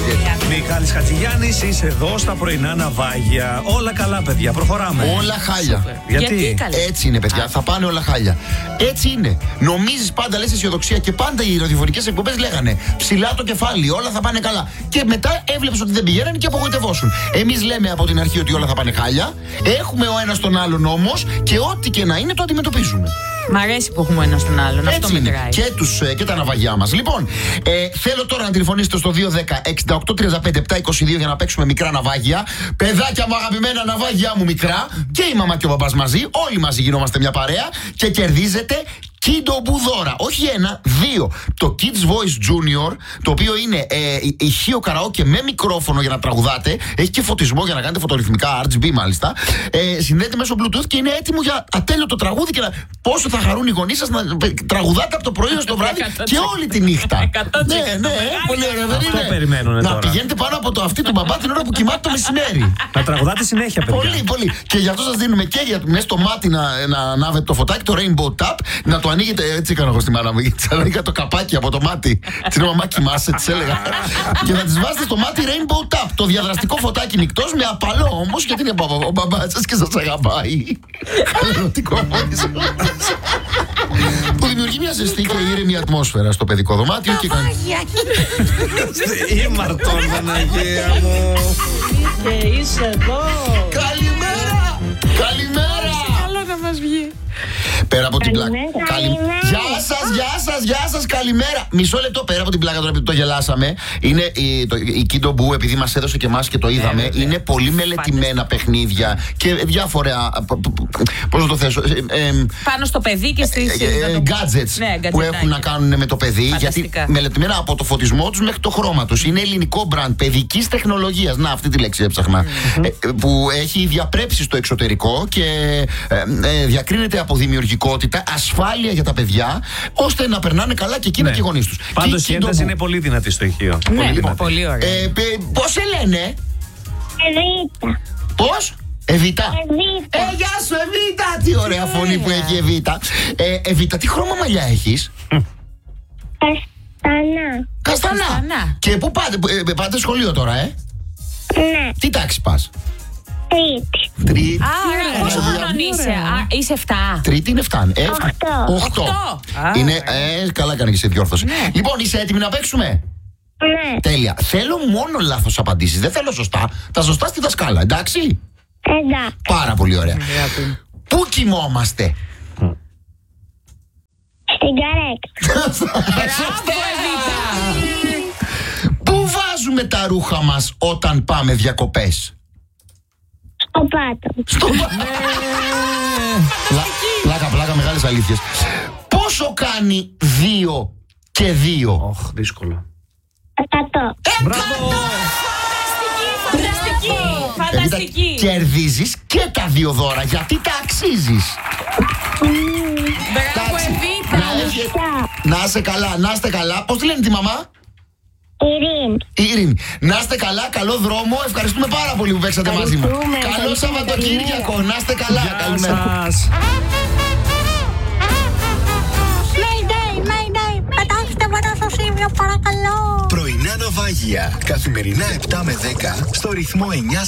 Μιχάλης Χατζηγιάννης, είσαι εδώ στα πρωινά ναυάγια. Όλα καλά, παιδιά, προχωράμε. Όλα χάλια. Γιατί? Έτσι είναι, παιδιά, θα πάνε όλα χάλια. Έτσι είναι. Νομίζεις πάντα, λες αισιοδοξία, και πάντα οι ραδιοφωνικές εκπομπές λέγανε ψηλά το κεφάλι, όλα θα πάνε καλά. Και μετά έβλεπες ότι δεν πηγαίνανε και απογοητευόσουν. Εμείς λέμε από την αρχή ότι όλα θα πάνε χάλια. Έχουμε ο ένας τον άλλον όμως και ό,τι και να είναι το αντιμετωπίζουμε. Μ' αρέσει που έχουμε ένα στον άλλον. Αυτό μετράει. Και τα ναυαγιά μας. Λοιπόν, θέλω τώρα να τηλεφωνήσετε στο 210-68-35-722 για να παίξουμε μικρά ναυάγια. Παιδάκια μου, αγαπημένα ναυάγια μου μικρά. Και η μαμά και ο μπαμπάς μαζί. Όλοι μαζί γινόμαστε μια παρέα. Και κερδίζετε Kido Budora. Όχι ένα, δύο. Το Kids Voice Junior, το οποίο είναι ηχείο καραόκε με μικρόφωνο για να τραγουδάτε. Έχει και φωτισμό για να κάνετε φωτορυθμικά, RGB μάλιστα. Συνδέεται μέσω Bluetooth και είναι έτοιμο για ατέλειωτο τραγούδι και πόσο θα χαρούν οι γονείς σας να τραγουδάτε από το πρωί ως το βράδυ και όλη τη νύχτα. Ναι, πολύ ωραία, δεν αυτό είναι? περιμένουν τώρα. Να πηγαίνετε πάνω από το αυτί του μπαμπά την ώρα που κοιμάται το μεσημέρι. Να τραγουδάτε συνέχεια, παιδιά. Πολύ, πολύ. Και γι' αυτό σας δίνουμε και μέσα στο μάτι να ανάβετε το φωτάκι, το Rainbow Tap, να το ανοίγετε. Έτσι έκανα εγώ στη μάνα μου. Της ανοίγα το καπάκι από το μάτι. Της λέω, μαμά, κοιμάσαι, της έλεγα. Και να της βάζετε στο μάτι Rainbow Tap. Το διαδραστικό φωτάκι νυχτός με απαλό όμως, γιατί είναι ο μπαμπάς σας και σας αγαπάει. Ερωτικό μόνος. Που δημιουργεί μια ζεστή και ήρεμη ατμόσφαιρα στο παιδικό δωμάτιο και κάνει. Ήμαρτον, Παναγία μου. Και είσαι εδώ. Καλημέρα! Καλημέρα! Καλό να μας βγει. Πέρα από την πλάκα. Καλημέρα. Γεια σας, καλημέρα. Μισό λεπτό, πέρα από την πλάκα τώρα που το γελάσαμε. Είναι η Kido Boo, επειδή μας έδωσε και εμάς και το είδαμε. Είναι πολύ μελετημένα παιχνίδια και διάφορα. Πώς να το θέσω. Πάνω στο παιδί και στις gadgets που έχουν να κάνουν με το παιδί. Γιατί μελετημένα από το φωτισμό τους μέχρι το χρώμα τους. Είναι ελληνικό brand παιδικής τεχνολογίας. Να, αυτή τη λέξη έψαχνα. Που έχει διαπρέψει στο εξωτερικό και διακρίνεται από δημιουργικότητα, ασφάλεια για τα παιδιά, ώστε να περνάνε καλά και εκείνα και οι γονείς τους. Πάντως η ένταση είναι πολύ δυνατή στο ηχείο. Ναι, πολύ ωραία. Πώς σε λένε? Εβίτα. Πώς? Εβίτα. Εβίτα. Γεια σου Εβίτα. Τι ωραία φωνή που έχει η Εβίτα. Εβίτα, τι χρώμα μαλλιά έχεις? Καστανά. Καστανά. Και πού πάτε σχολείο τώρα, Ναι. Τι τάξη πας? Τρίτη. Πόσο χρονών είσαι? Είσαι 7. Τρίτη είναι 7. 8. Είναι. Καλά κάνει και σε διόρθωση. Λοιπόν, είσαι έτοιμη να παίξουμε? Ναι. Τέλεια. Θέλω μόνο λάθος απαντήσεις. Δεν θέλω σωστά. Τα σωστά στη δασκάλα, εντάξει? Εντάξει. Πάρα πολύ ωραία. Πού κοιμόμαστε? Στην καρέκλα. Σωστά. Πού βάζουμε τα ρούχα μας όταν πάμε διακοπές? Στο πάτο. Στο Πλάκα, μεγάλες αλήθειες. Πόσο κάνει 2 και 2? Δύσκολο. 100. Μπράβο! Φανταστική. Κερδίζεις και τα 2 δώρα, γιατί τα αξίζεις. Μπράβο, Εβίτα. Να είστε καλά, να είστε καλά. Πώς τη λένε τη μαμά? Ειρήνη. Να είστε καλά, καλό δρόμο. Ευχαριστούμε πάρα πολύ που παίξατε μαζί μας. Καλό Σαββατοκύριακο, να είστε καλά. Καλημέρα. Mayday, πετάξτε με ένα στο σημείο, παρακαλώ. Πρωινά ναυάγια. Καθημερινά 7 με 10 στο ρυθμό 9.